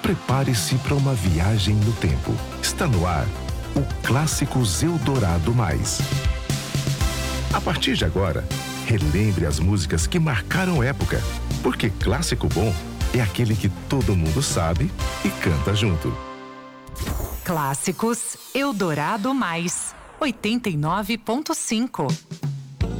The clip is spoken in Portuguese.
Prepare-se para uma viagem no tempo. Está no ar o Clássicos Eldorado Mais. A partir de agora, relembre as músicas que marcaram época, porque clássico bom é aquele que todo mundo sabe e canta junto. Clássicos Eldorado Mais 89.5.